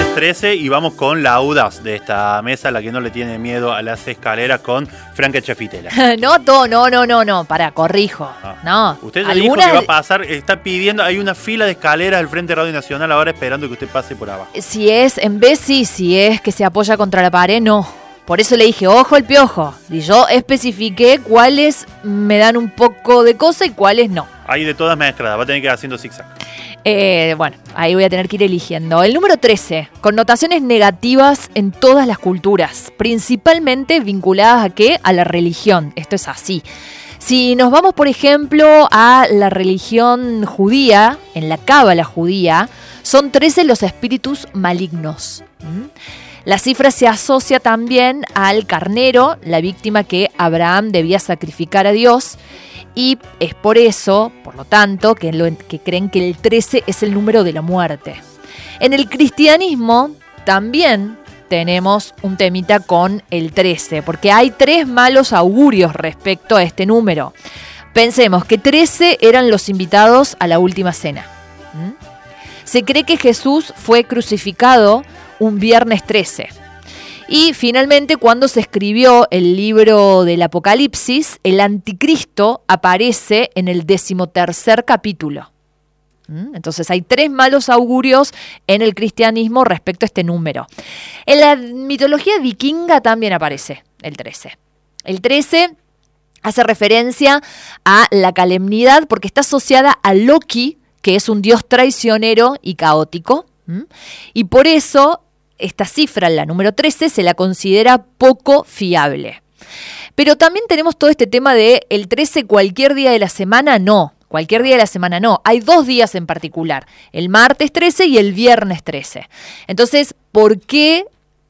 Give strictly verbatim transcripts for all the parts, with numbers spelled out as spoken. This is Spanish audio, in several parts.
trece y vamos con la audaz de esta mesa, la que no le tiene miedo a las escaleras, con Franca Chafitela. No, no, no, no, no, no, para, corrijo. Ah. No. Usted ya dijo que va a pasar, está pidiendo, hay una fila de escaleras al frente de Radio Nacional ahora esperando que usted pase por abajo. Si es, en vez sí, si es que se apoya contra la pared, no. Por eso le dije, ojo el piojo. Y yo especifiqué cuáles me dan un poco de cosa y cuáles no. Hay de todas mezcladas, va a tener que ir haciendo zigzag. Eh, bueno, ahí voy a tener que ir eligiendo. El número trece, connotaciones negativas en todas las culturas, principalmente vinculadas a ¿qué? A la religión. Esto es así. Si nos vamos, por ejemplo, a la religión judía, en la cábala judía, son trece los espíritus malignos. ¿Mm? La cifra se asocia también al carnero, la víctima que Abraham debía sacrificar a Dios, y es por eso, por lo tanto, que, lo, que creen que el trece es el número de la muerte. En el cristianismo también tenemos un temita con el trece, porque hay tres malos augurios respecto a este número. Pensemos que trece eran los invitados a la última cena. ¿Mm? Se cree que Jesús fue crucificado un viernes trece. Y finalmente, cuando se escribió el libro del Apocalipsis, el anticristo aparece en el decimotercer capítulo. ¿Mm? Entonces hay tres malos augurios en el cristianismo respecto a este número. En la mitología vikinga también aparece el trece. El trece hace referencia a la calamidad porque está asociada a Loki, que es un dios traicionero y caótico. ¿Mm? Y por eso esta cifra, la número trece, se la considera poco fiable. Pero también tenemos todo este tema de el trece cualquier día de la semana, no. Cualquier día de la semana no. Hay dos días en particular, el martes trece y el viernes trece. Entonces, ¿por qué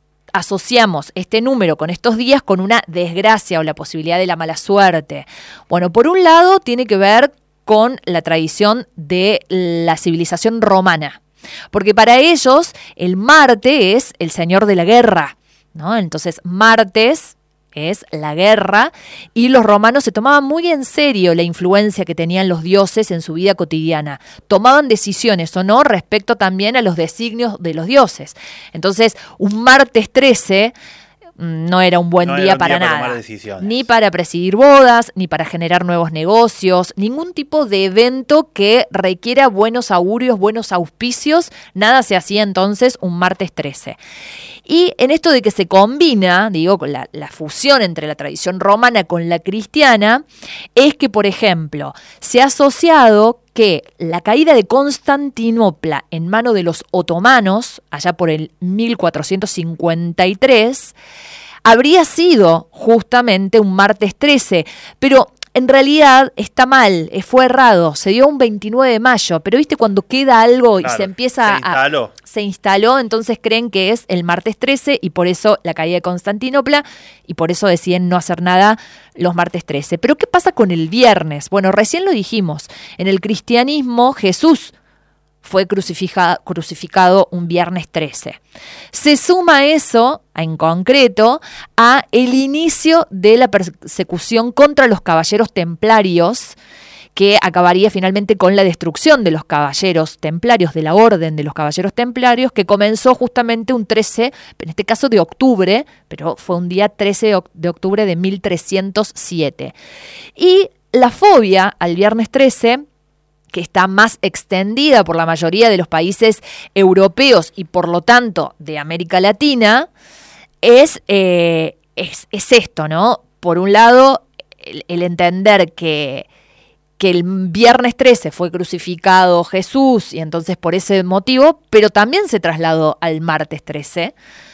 asociamos este número con estos días con una desgracia o la posibilidad de la mala suerte? Bueno, por un lado tiene que ver con la tradición de la civilización romana. Porque para ellos el Marte es el señor de la guerra, ¿no? Entonces Martes es la guerra y los romanos se tomaban muy en serio la influencia que tenían los dioses en su vida cotidiana. Tomaban decisiones o no respecto también a los designios de los dioses. Entonces un martes trece no era un buen no día, un para, día para nada, ni para presidir bodas, ni para generar nuevos negocios, ningún tipo de evento que requiera buenos augurios, buenos auspicios, nada se hacía entonces un martes trece. Y en esto de que se combina, digo, con la, la fusión entre la tradición romana con la cristiana, es que, por ejemplo, se ha asociado que la caída de Constantinopla en mano de los otomanos, allá por el mil cuatrocientos cincuenta y tres, habría sido justamente un martes trece, pero en realidad está mal, fue errado, se dio un veintinueve de mayo, pero viste cuando queda algo y claro, se empieza se instaló. a... Se instaló, entonces creen que es el martes trece y por eso la caída de Constantinopla y por eso deciden no hacer nada los martes trece. Pero ¿qué pasa con el viernes? Bueno, recién lo dijimos, en el cristianismo Jesús fue crucificado, crucificado un viernes trece. Se suma eso, en concreto, a el inicio de la persecución contra los caballeros templarios, que acabaría finalmente con la destrucción de los caballeros templarios, de la orden de los caballeros templarios, que comenzó justamente un trece, en este caso de octubre, pero fue un día trece de octubre de mil trescientos siete. Y la fobia al viernes trece, que está más extendida por la mayoría de los países europeos y por lo tanto de América Latina, es, eh, es, es esto, ¿no? Por un lado, el, el entender que, que el viernes trece fue crucificado Jesús y entonces por ese motivo, pero también se trasladó al martes trece,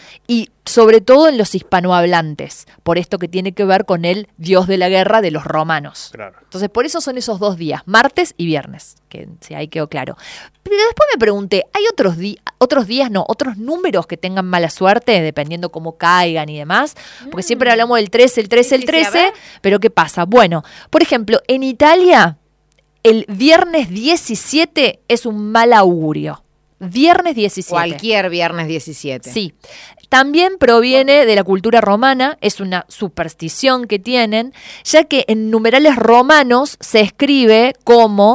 y sobre todo en los hispanohablantes, por esto que tiene que ver con el dios de la guerra de los romanos. Claro. Entonces, por eso son esos dos días, martes y viernes, que sí, ahí quedó claro. Pero después me pregunté, ¿hay otros, di- otros días, no, otros números que tengan mala suerte, dependiendo cómo caigan y demás? Porque mm. siempre hablamos del trece, el trece, el trece, pero ¿qué pasa? Bueno, por ejemplo, en Italia, el viernes diecisiete es un mal augurio. Viernes diecisiete. Cualquier viernes diecisiete. Sí. También proviene de la cultura romana, es una superstición que tienen, ya que en numerales romanos se escribe como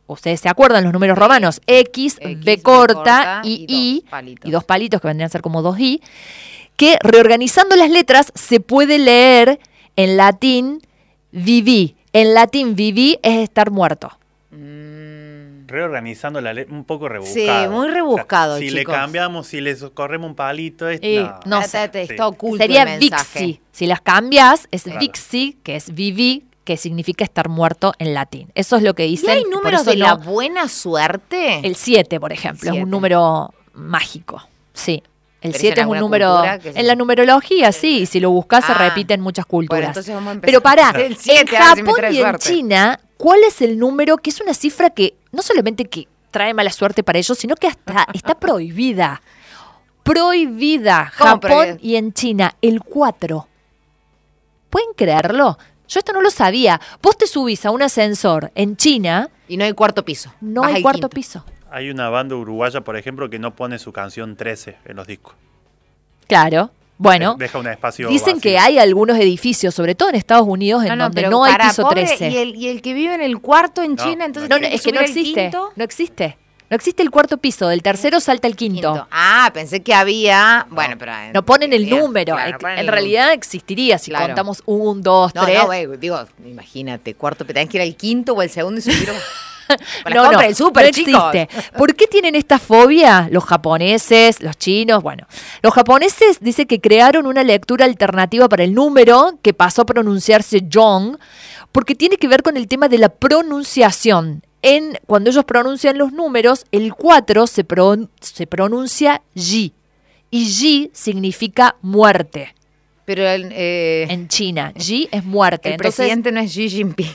ustedes se acuerdan los números romanos, X, X, B B corta corta y y I, dos palitos. y dos palitos que vendrían a ser como dos I, que reorganizando las letras se puede leer en latín viví. En latín viví es estar muerto. Reorganizando la letra, un poco rebuscado. Sí, muy rebuscado, o sea, si chicos. le cambiamos, si le corremos un palito, es, Eh, no. no Está- sé. está Sí. oculto Sería el mensaje. vixi. Si las cambias, es Claro. vixi, que es viví, que significa estar muerto en latín. Eso es lo que ¿Y dicen. hay por números eso de no- la buena suerte? El siete, por ejemplo, es siete. un número mágico. Sí. El Pero siete es es en un número. alguna cultura que En la numerología, sí, y si lo buscas se Ah. repite en muchas culturas. Bueno, entonces vamos a empezar Pero pará, del en siete, a ver si me Japón trae y en suerte. China, ¿cuál es el número? Que es una cifra que no solamente que trae mala suerte para ellos, sino que hasta está prohibida. Prohibida. ¿Cómo Japón prohibida? y en China, el cuatro. ¿Pueden creerlo? Yo esto no lo sabía. Vos te subís a un ascensor en China, Y no hay cuarto piso. no Vas hay al cuarto quinto. piso. Hay una banda uruguaya, por ejemplo, que no pone su canción trece en los discos. Claro. Bueno, Deja un espacio dicen vacío. que hay algunos edificios, sobre todo en Estados Unidos, en donde pero no hay pará, piso pobre, trece. Y el, y el que vive en el cuarto en No. China, entonces No, no, tiene es que no subir al existe. quinto. No existe. No existe el cuarto piso. Del tercero salta el quinto. Quinto. Ah, pensé que había. Bueno, pero. eh, No ponen el bien, número. claro, Eh, no ponen en el realidad existiría si Claro. contamos un, dos, número. tres. No, no, güey, digo, imagínate, cuarto, pero tenés que ir al quinto o al segundo y subir. Para No, la compra no, del súper, no chicos. existe. ¿Por qué tienen esta fobia los japoneses, los chinos? Bueno, los japoneses dice que crearon una lectura alternativa para el número que pasó a pronunciarse Jong, porque tiene que ver con el tema de la pronunciación. En, cuando ellos pronuncian los números, el cuatro se, pro- se pronuncia Yi, y Yi significa muerte Pero el, eh, en China. Yi es muerte. el Entonces, presidente no es Xi Jinping.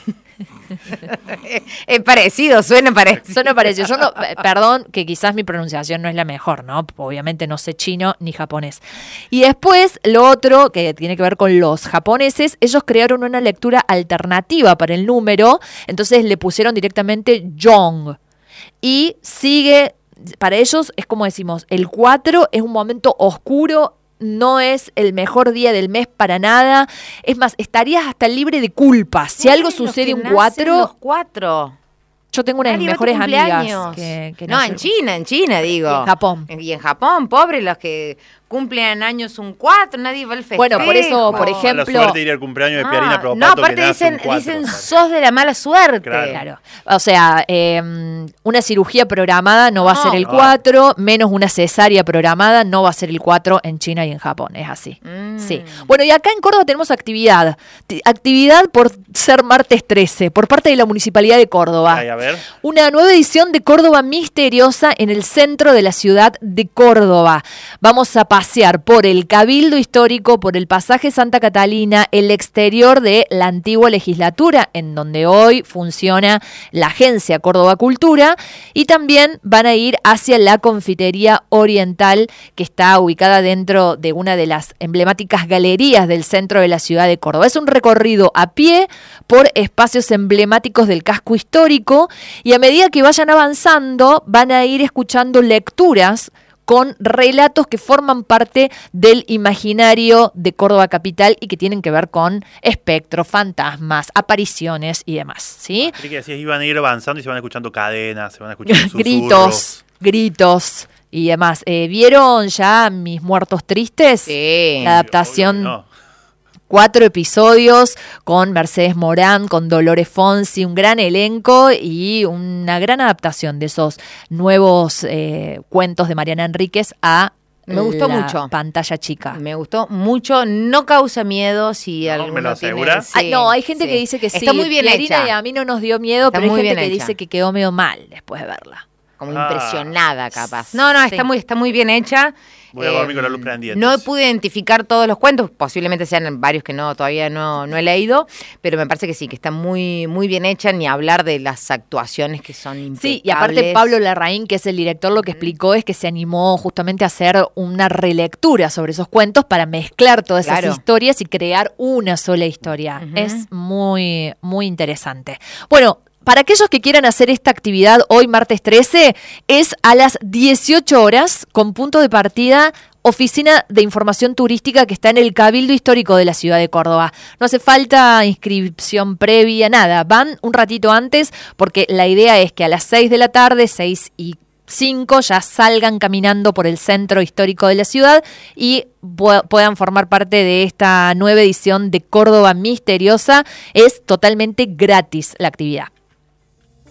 Es parecido, suena parecido. Eso no parece. Yo no, eh, perdón, que quizás mi pronunciación no es la mejor, ¿no? Obviamente no sé chino ni japonés. Y después, lo otro que tiene que ver con los japoneses, ellos crearon una lectura alternativa para el número, entonces le pusieron directamente Jong. Y sigue, para ellos es como decimos, el cuatro es un momento oscuro, no es el mejor día del mes para nada. Es más, estarías hasta libre de culpa. Si algo Los que sucede un nacen cuatro, Los cuatro. yo tengo unas Nadie va a tu mejores amigas cumpleaños. que, que no, nacen- en China, en China, digo. Y en Japón. Y en Japón, pobre, los que cumplen años un cuatro, nadie va al festejo. Bueno, por eso, por A la ejemplo- suerte iría al cumpleaños de Piarina Ah, Propato, no, aparte que nace dicen, un cuatro, dicen ¿sabes? sos de la mala suerte. Claro. Claro. O sea, eh, una cirugía programada no va a No. ser el No. cuatro, menos una cesárea programada no va a ser el cuatro en China y en Japón. Es así. Mm. Sí. Bueno, y acá en Córdoba tenemos actividad. T- Actividad por ser martes trece, por parte de la Municipalidad de Córdoba. Ay, a ver. Una nueva edición de Córdoba Misteriosa en el centro de la ciudad de Córdoba. Vamos a pasear por el Cabildo Histórico, por el pasaje Santa Catalina, el exterior de la antigua legislatura, en donde hoy funciona la agencia Córdoba Cultura, y también van a ir hacia la Confitería Oriental, que está ubicada dentro de una de las emblemáticas galerías del centro de la ciudad de Córdoba. Es un recorrido a pie por espacios emblemáticos del casco histórico, y a medida que vayan avanzando van a ir escuchando lecturas con relatos que forman parte del imaginario de Córdoba capital y que tienen que ver con espectros, fantasmas, apariciones y demás, ¿sí? Así que decías, iban a ir avanzando y se van escuchando cadenas, se van escuchando susurros. Gritos, gritos y demás. Eh, ¿Vieron ya Mis Muertos Tristes? Sí. La adaptación, Obvio que no. cuatro episodios con Mercedes Morán, con Dolores Fonsi, un gran elenco y una gran adaptación de esos nuevos eh, cuentos de Mariana Enríquez a Me gustó la mucho. pantalla chica. Me gustó mucho, no causa miedo si No, alguno ¿me lo tiene- asegura? sí, Ay, no, hay gente sí. que dice que sí. Está muy bien Pierina hecha. y a mí no nos dio miedo, Está pero hay muy gente bien que hecha. dice que quedó medio mal después de verla. Como Ah. impresionada, capaz. No, no, está Sí. muy, está muy bien hecha. Voy a dormir con la luz prendida, No entonces. pude identificar todos los cuentos, posiblemente sean varios que no todavía no, no he leído, pero me parece que sí, que está muy, muy bien hecha, ni hablar de las actuaciones que son impecables. Sí, y aparte Pablo Larraín, que es el director, lo que explicó es que se animó justamente a hacer una relectura sobre esos cuentos para mezclar todas Claro. esas historias y crear una sola historia. Ujú. Es muy, muy interesante. Bueno, para aquellos que quieran hacer esta actividad hoy, martes trece, es a las dieciocho horas, con punto de partida Oficina de Información Turística que está en el Cabildo Histórico de la ciudad de Córdoba. No hace falta inscripción previa, nada. Van un ratito antes porque la idea es que a las seis de la tarde, seis y cinco, ya salgan caminando por el centro histórico de la ciudad y puedan formar parte de esta nueva edición de Córdoba Misteriosa. Es totalmente gratis la actividad.